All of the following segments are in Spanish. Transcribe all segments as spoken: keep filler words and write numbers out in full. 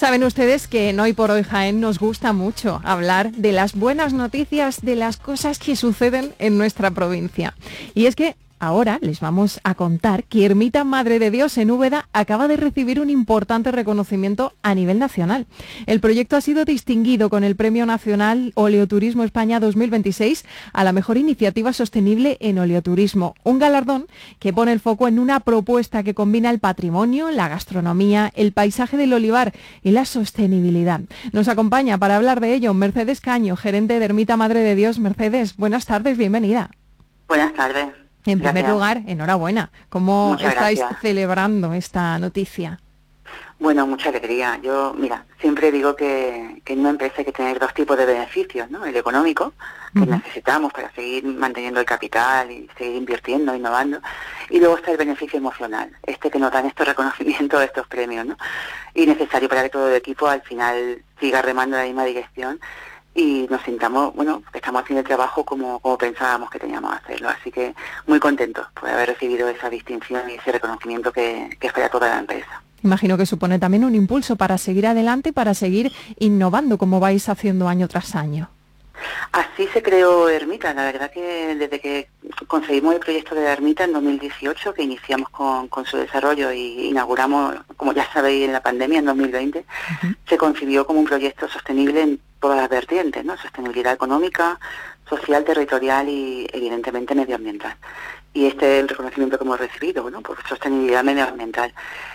Saben ustedes que en Hoy por Hoy Jaén nos gusta mucho hablar de las buenas noticias, de las cosas que suceden en nuestra provincia. Y es que ahora les vamos a contar que Ermita Madre de Dios en Úbeda acaba de recibir un importante reconocimiento a nivel nacional. El proyecto ha sido distinguido con el Premio Nacional Oleoturismo España dos mil veintiséis a la mejor iniciativa sostenible en oleoturismo, un galardón que pone el foco en una propuesta que combina el patrimonio, la gastronomía, el paisaje del olivar y la sostenibilidad. Nos acompaña para hablar de ello Mercedes Caño, gerente de Ermita Madre de Dios. Mercedes, buenas tardes, bienvenida. Buenas tardes. En Gracias. primer lugar, enhorabuena. ¿Cómo Muchas estáis gracias. celebrando esta noticia? Bueno, mucha alegría. Yo, mira, siempre digo que, que en una empresa hay que tener dos tipos de beneficios, ¿no? El económico, que uh-huh. necesitamos para seguir manteniendo el capital y seguir invirtiendo, innovando. Y luego está el beneficio emocional, este que nos dan estos reconocimientos, estos premios, ¿no? Y necesario para que todo el equipo al final siga remando en la misma dirección y nos sintamos, bueno, que estamos haciendo el trabajo como, como pensábamos que teníamos que hacerlo. Así que muy contentos por haber recibido esa distinción y ese reconocimiento que, que es para toda la empresa. Imagino que supone también un impulso para seguir adelante y para seguir innovando como vais haciendo año tras año. Así se creó Ermita. La verdad que desde que conseguimos el proyecto de la Ermita en dos mil dieciocho, que iniciamos con, con su desarrollo y inauguramos, como ya sabéis, en la pandemia en dos mil veinte, uh-huh. se concibió como un proyecto sostenible en todas las vertientes, ¿no? Sostenibilidad económica, social, territorial y evidentemente medioambiental. Y este es el reconocimiento que hemos recibido, ¿no? Por sostenibilidad medioambiental.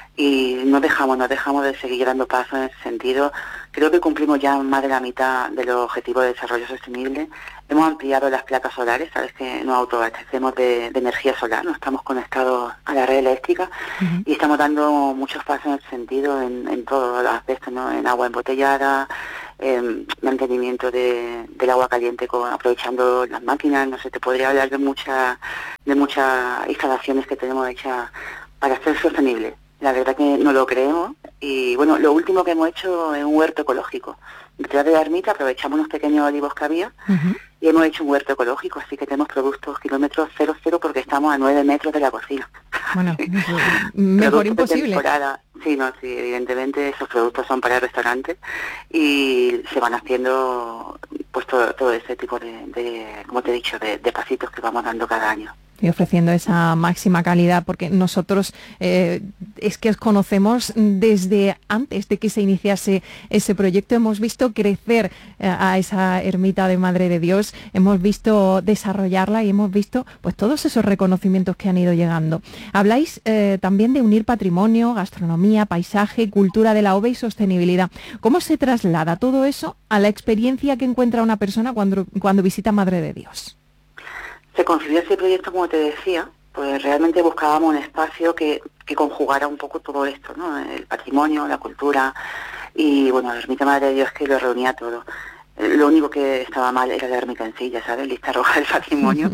Y no dejamos, no dejamos de seguir dando pasos en ese sentido. Creo que cumplimos ya más de la mitad de los objetivos de desarrollo sostenible. Hemos ampliado las placas solares, sabes que nos autoabastecemos de, de energía solar, no estamos conectados a la red eléctrica uh-huh. y estamos dando muchos pasos en ese sentido en, en todos los aspectos, ¿no? En agua embotellada, en mantenimiento de, del agua caliente con, aprovechando las máquinas. No sé, te podría hablar de muchas de muchas instalaciones que tenemos hechas para ser sostenibles. La verdad que no lo creemos y bueno, lo último que hemos hecho es un huerto ecológico. Detrás de la ermita aprovechamos unos pequeños olivos que había uh-huh. y hemos hecho un huerto ecológico, así que tenemos productos kilómetros cero cero porque estamos a nueve metros de la cocina. Bueno, mejor imposible. Sí, no, sí, evidentemente esos productos son para restaurantes y se van haciendo pues todo, todo ese tipo de, de, como te he dicho, de, de pasitos que vamos dando cada año. Y ofreciendo esa máxima calidad, porque nosotros eh, es que os conocemos desde antes de que se iniciase ese proyecto. Hemos visto crecer eh, a esa ermita de Madre de Dios, hemos visto desarrollarla y hemos visto pues todos esos reconocimientos que han ido llegando. Habláis eh, también de unir patrimonio, gastronomía, paisaje, cultura de la O V E y sostenibilidad. ¿Cómo se traslada todo eso a la experiencia que encuentra una persona cuando, cuando visita Madre de Dios? Se concibió ese proyecto, como te decía, pues realmente buscábamos un espacio que, que conjugara un poco todo esto, ¿no? El patrimonio, la cultura y, bueno, la Ermita Madre de Dios que lo reunía todo. Lo único que estaba mal era la ermita en sí, ya sabes, lista roja del patrimonio.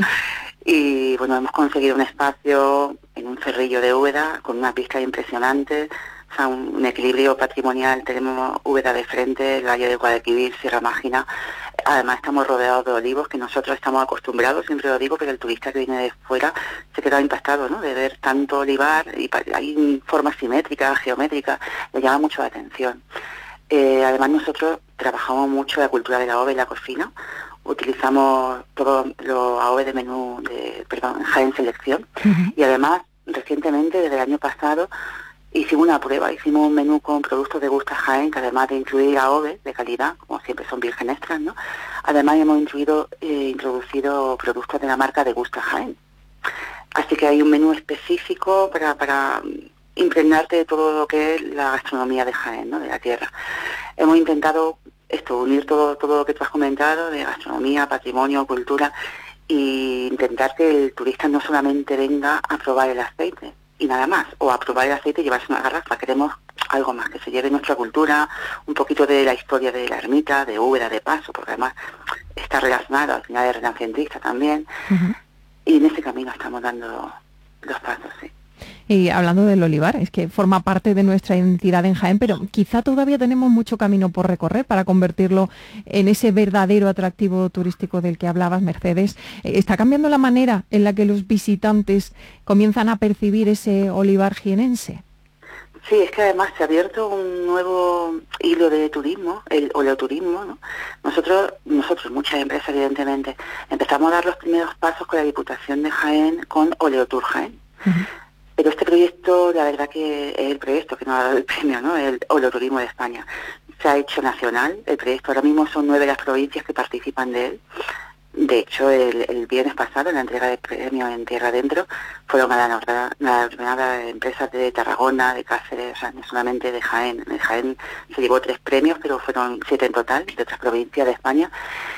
Y, bueno, hemos conseguido un espacio en un cerrillo de Úbeda con una pista impresionante, o sea, un, un equilibrio patrimonial. Tenemos Úbeda de frente, el Valle de Guadalquivir, Sierra Mágina. Además estamos rodeados de olivos que nosotros estamos acostumbrados, siempre lo digo, pero el turista que viene de fuera se queda impactado, ¿no? De ver tanto olivar y hay formas simétricas, geométricas, le llama mucho la atención. Eh, además nosotros trabajamos mucho la cultura de la O V E y la cocina, utilizamos todos los A O V E de menú, de, perdón, Jaén Selección, uh-huh. y además recientemente, desde el año pasado, hicimos una prueba, hicimos un menú con productos de Gusta Jaén, que además de incluir A O V E de calidad, como siempre son virgen extras, ¿no? Además hemos incluido, eh, introducido productos de la marca de Gusta Jaén. Así que hay un menú específico para, para impregnarte de todo lo que es la gastronomía de Jaén, ¿no? De la tierra. Hemos intentado esto, unir todo, todo lo que tú has comentado, de gastronomía, patrimonio, cultura, e intentar que el turista no solamente venga a probar el aceite, y nada más, o a probar el aceite y llevarse una garrafa. Queremos algo más, que se lleve nuestra cultura, un poquito de la historia de la ermita, de Úbeda, de Paso, porque además está relacionado, al final es renacentista también, uh-huh. y en ese camino estamos dando los pasos, sí. Y hablando del olivar, es que forma parte de nuestra identidad en Jaén, pero quizá todavía tenemos mucho camino por recorrer para convertirlo en ese verdadero atractivo turístico del que hablabas, Mercedes. ¿Está cambiando la manera en la que los visitantes comienzan a percibir ese olivar jienense? Sí, es que además se ha abierto un nuevo hilo de turismo, el oleoturismo, ¿no? Nosotros, nosotros, muchas empresas evidentemente, empezamos a dar los primeros pasos con la Diputación de Jaén, con Oleotour Jaén. Uh-huh. Pero este proyecto, la verdad que es el proyecto que nos ha dado el premio, ¿no? El Oleoturismo de España. Se ha hecho nacional el proyecto, ahora mismo son nueve las provincias que participan de él. De hecho, el, el viernes pasado, en la entrega de premios en Tierra Adentro, fueron galardonadas empresas de Tarragona, de Cáceres, o sea, no solamente de Jaén. En Jaén se llevó tres premios, pero fueron siete en total, de otras provincias de España,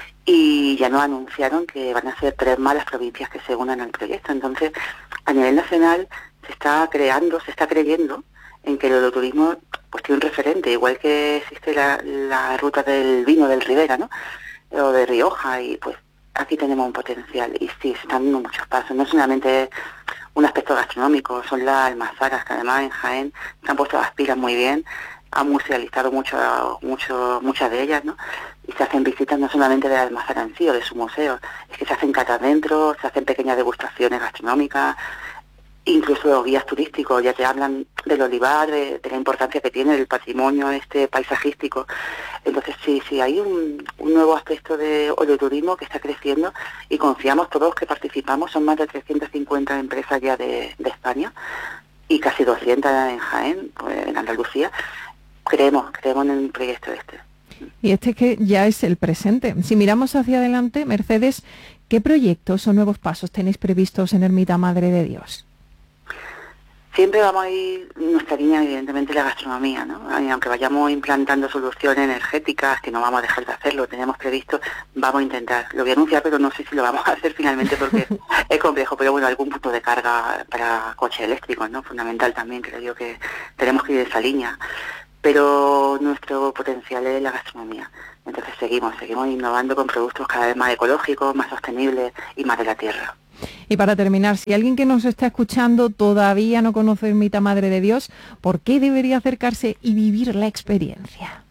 y ya nos anunciaron que van a ser tres más las provincias que se unan al proyecto. Entonces, a nivel nacional se está creando, se está creyendo en que el oleoturismo pues tiene un referente, igual que existe la, la ruta del vino del Ribera, ¿no? O de Rioja, y pues aquí tenemos un potencial, y sí, se están dando muchos pasos, no solamente un aspecto gastronómico, son las almazaras, que además en Jaén se han puesto las pilas muy bien, han musealizado mucho, mucho, muchas de ellas, ¿no? Y se hacen visitas no solamente de la almazara en sí o de su museo, es que se hacen catas dentro, se hacen pequeñas degustaciones gastronómicas, incluso los guías turísticos ya te hablan del olivar, de, de la importancia que tiene el patrimonio este paisajístico. Entonces sí, sí, hay un, un nuevo aspecto de oleoturismo que está creciendo y confiamos todos que participamos, son más de trescientas cincuenta empresas ya de, de España y casi doscientas en Jaén, pues, en Andalucía. Creemos, creemos en el proyecto este. Y este que ya es el presente. Si miramos hacia adelante, Mercedes, ¿qué proyectos o nuevos pasos tenéis previstos en Ermita Madre de Dios? Siempre vamos a ir, nuestra línea evidentemente la gastronomía, ¿no? Aunque vayamos implantando soluciones energéticas, que no vamos a dejar de hacerlo, tenemos previsto, vamos a intentar. Lo voy a anunciar, pero no sé si lo vamos a hacer finalmente porque es complejo, pero bueno, algún punto de carga para coches eléctricos, ¿no? Fundamental también, creo yo que tenemos que ir de esa línea. Pero nuestro potencial es la gastronomía. Entonces seguimos, seguimos innovando con productos cada vez más ecológicos, más sostenibles y más de la tierra. Y para terminar, si alguien que nos está escuchando todavía no conoce Ermita Madre de Dios, ¿por qué debería acercarse y vivir la experiencia?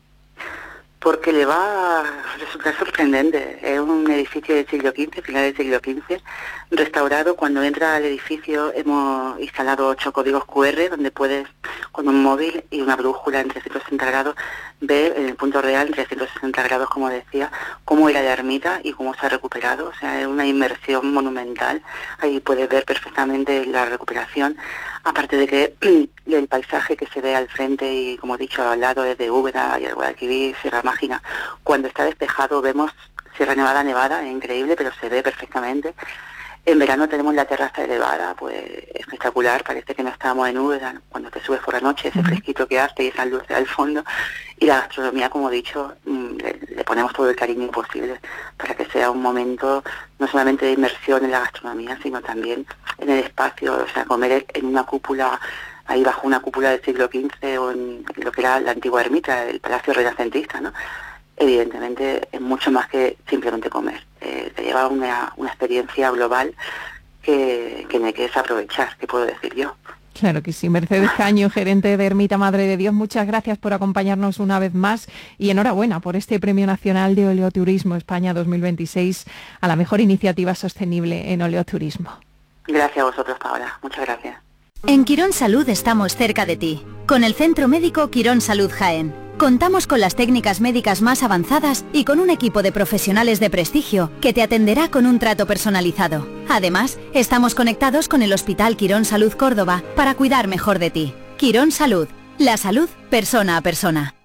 Porque le va a resultar sorprendente. Es un edificio del siglo quince, final del siglo quince, restaurado. Cuando entra al edificio hemos instalado ocho códigos cu erre donde puedes, con un móvil y una brújula en trescientos sesenta grados, ver en el punto real, en trescientos sesenta grados, como decía, cómo era la ermita y cómo se ha recuperado. O sea, es una inmersión monumental. Ahí puedes ver perfectamente la recuperación. Aparte de que el paisaje que se ve al frente y, como he dicho, al lado es de Úbeda y el Guadalquivir, Sierra Mágina. Cuando está despejado vemos Sierra Nevada Nevada, es increíble, pero se ve perfectamente. En verano tenemos la terraza elevada, pues espectacular, parece que no estamos en Úbeda, cuando te subes por la noche, ese fresquito que hace y esas luces al fondo. Y la gastronomía, como he dicho, le, le ponemos todo el cariño posible para que sea un momento no solamente de inmersión en la gastronomía, sino también en el espacio, o sea, comer en una cúpula, ahí bajo una cúpula del siglo quince o en lo que era la antigua ermita, el Palacio Renacentista, ¿no? Evidentemente es mucho más que simplemente comer. Eh, te lleva una, una experiencia global que, que no hay que desaprovechar, que puedo decir yo. Claro que sí. Mercedes Caño, gerente de Ermita Madre de Dios, muchas gracias por acompañarnos una vez más y enhorabuena por este Premio Nacional de Oleoturismo España dos mil veintiséis a la mejor iniciativa sostenible en oleoturismo. Gracias a vosotros, Paola. Muchas gracias. En Quirón Salud estamos cerca de ti, con el Centro Médico Quirón Salud Jaén. Contamos con las técnicas médicas más avanzadas y con un equipo de profesionales de prestigio que te atenderá con un trato personalizado. Además, estamos conectados con el Hospital Quirón Salud Córdoba para cuidar mejor de ti. Quirón Salud, la salud persona a persona.